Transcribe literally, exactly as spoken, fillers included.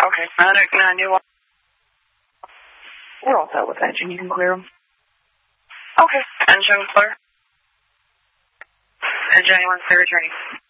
Okay. I don't know. I knew what. We're all set with engine. You can clear them. Okay. Engine clear. Engine one clear returning.